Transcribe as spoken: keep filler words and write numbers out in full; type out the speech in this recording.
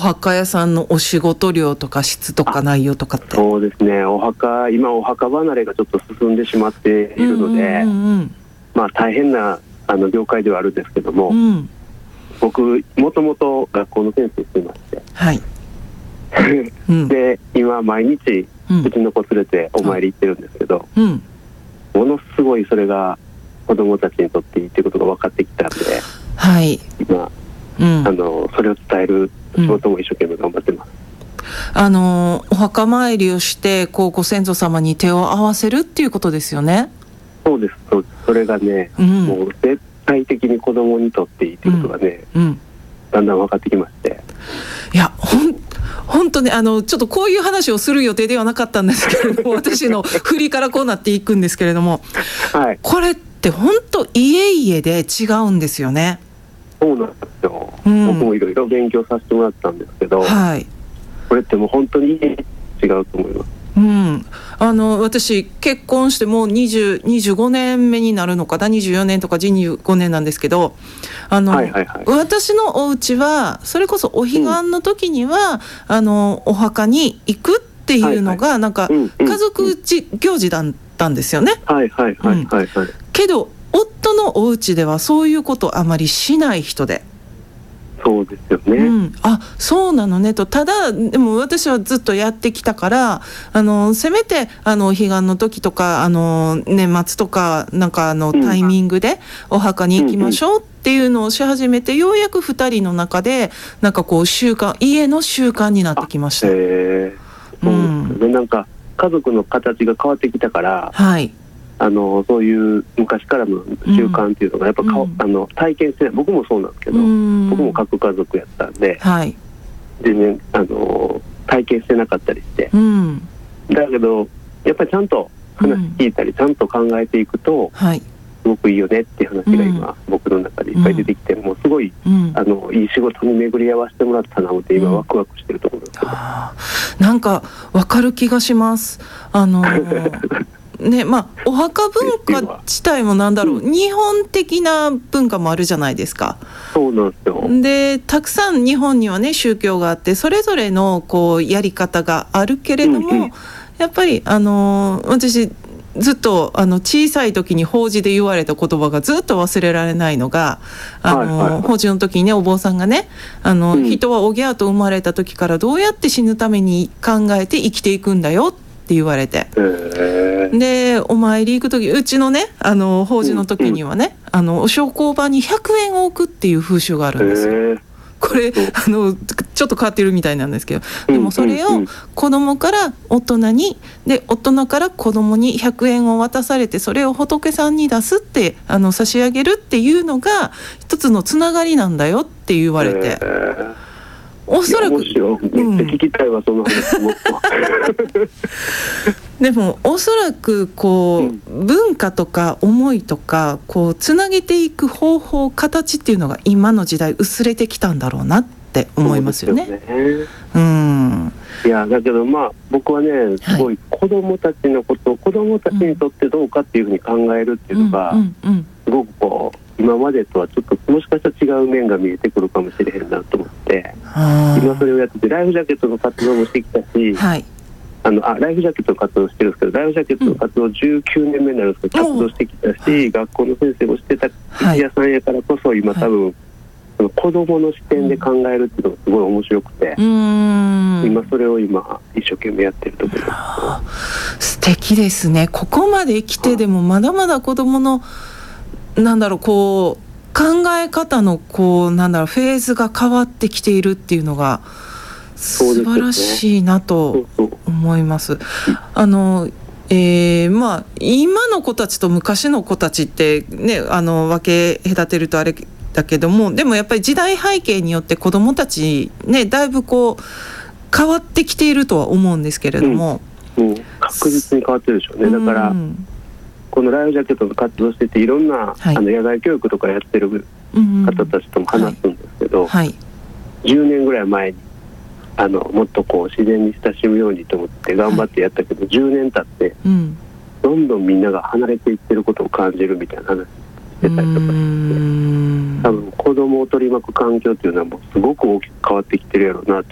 墓屋さんのお仕事量とか質とか内容とかって。 そうですね、お墓今お墓離れがちょっと進んでしまっているので、うんうんうん、まあ大変なあの業界ではあるんですけども、うん、僕もともと学校の先生してまして、はいで今毎日うちの子連れてお参り行ってるんですけど、うん、ものすごいそれが子どもたちにとっていいということが分かってきたんで、はい、今、うん、あのそれを伝える仕事も一生懸命頑張ってます。 うん、あのお墓参りをしてこうご先祖様に手を合わせるっていうことですよね。 そうです、そうです。それがね、うん、もう絶対的に子どもにとっていいということがね、うんうん、だんだん分かってきまして、 いやほん本当ね、あのちょっとこういう話をする予定ではなかったんですけれども私の振りからこうなっていくんですけれども、はい、これって本当家々で違うんですよね。 そうなんですよ、うん、僕もいろいろ勉強させてもらったんですけど、はい、これってもう本当に違うと思います。 うん、あの私結婚してもうにじゅう、にじゅうごねんめになるのかな、にじゅうよねんとかにじゅうごねんなんですけど、あの、はいはいはい、私のお家はそれこそお彼岸の時には、うん、あのお墓に行くっていうのが、はいはい、なんか家族行事だったんですよね。はいはいはいはい、はい、けど夫のお家ではそういうことあまりしない人で。 そうですよね、うん、 あ、そうなのねと。ただでも私はずっとやってきたから、あのせめてあの彼岸の時とかあの年末とかなんかあのタイミングでお墓に行きましょうっていうのをし始めて、ようやくふたりの中でなんかこう習慣、家の習慣になってきました。へー、そうですね、うん、なんか家族の形が変わってきたから、はい、あのそういう昔からの習慣っていうのがやっぱか、うん、あの体験してない。僕もそうなんですけど、うん、僕も核家族やったんで、はい、全然あの体験してなかったりして、うん、だけどやっぱりちゃんと話聞いたり、うん、ちゃんと考えていくと、はい、すごくいいよねっていう話が今、うん、僕の中でいっぱい出てきて、もうすごい、うん、あのいい仕事に巡り合わせてもらったなって今ワクワクしてるところですけど、うん、 あ、なんか分かる気がします。あのーね、まあ、お墓文化自体もなんだろう、うん、日本的な文化もあるじゃないですか。 そうなんですよ。 でたくさん日本にはね宗教があってそれぞれのこうやり方があるけれども、うんうん、やっぱりあのー、私ずっとあの小さい時に法事で言われた言葉がずっと忘れられないのが、あのーはいはいはい、法事の時にねお坊さんがね、あの、うん、人はおぎゃーと生まれた時からどうやって死ぬために考えて生きていくんだよって言われて、でお参り行く時、うちのねあの法事の時にはね、うんうん、あのお焼香場にひゃくえんを置くっていう風習があるんですよ。これあのちょっと変わってるみたいなんですけど、でもそれを子供から大人に、で大人から子供にひゃくえんを渡されて、それを仏さんに出すって、あの差し上げるっていうのが一つのつながりなんだよって言われて、おそらくめっちゃ聞きたいわ、うん、その話もっとでもおそらくこう、うん、文化とか思いとかこうつなげていく方法、形っていうのが今の時代薄れてきたんだろうなって思いますよね。そうですよね。うん、 いやだけどまあ僕はねすごい子どもたちのことを、はい、子どもたちにとってどうかっていうふうに考えるっていうのが、うんうんうん、すごくこう今までとはちょっともしかしたら違う面が見えてくるかもしれへんなと思って、今それをやっててライフジャケットの活動もしてきたし、はい、あのあライフジャケットの活動してるんですけど、ライフジャケットの活動じゅうきゅうねんめになるんですけど、うん、活動してきたし、はい、学校の先生もしてた生屋さんやからこそ今多分、はい、その子どもの視点で考えるっていうのがすごい面白くて、うん、今それを今一生懸命やってるところです。 素敵ですね。ここまで生きてでもまだまだ子どものなんだろうこう考え方のこうなんだろうフェーズが変わってきているっていうのが素晴らしいなと思います。あのえー、まあ今の子たちと昔の子たちってね、あの分け隔てるとあれだけども、でもやっぱり時代背景によって子どもたちねだいぶこう変わってきているとは思うんですけれども、 うんうん、確実に変わってるでしょうね。だから、うんこのライフジャケットの活動してていろんな、はい、あの野外教育とかやってる方たちとも話すんですけど、はいはい、じゅうねんぐらい前にあのもっとこう自然に親しむようにと思って頑張ってやったけど、はい、じゅうねん経って、うん、どんどんみんなが離れていってることを感じるみたいな話してたりとかして、多分子供を取り巻く環境っていうのはもうすごく大きく変わってきてるやろうなって